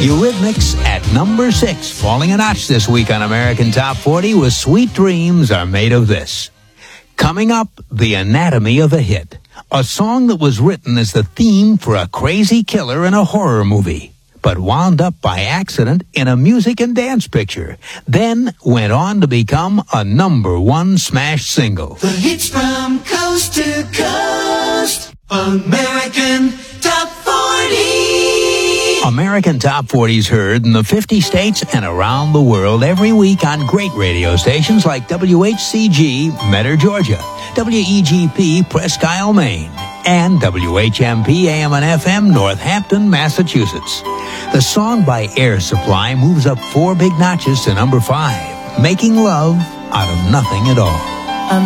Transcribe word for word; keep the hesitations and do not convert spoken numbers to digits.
Eurythmics at number six, falling a notch this week on American Top forty with Sweet Dreams Are Made of This. Coming up, The Anatomy of a Hit, a song that was written as the theme for a crazy killer in a horror movie, but wound up by accident in a music and dance picture, then went on to become a number one smash single. The hits from coast to coast, American Top forty. American Top forty is heard in the fifty states and around the world every week on great radio stations like W H C G, Metter, Georgia, W E G P, Presque Isle, Maine, and W H M P A M and F M, Northampton, Massachusetts. The song by Air Supply moves up four big notches to number five, Making Love Out of Nothing at All.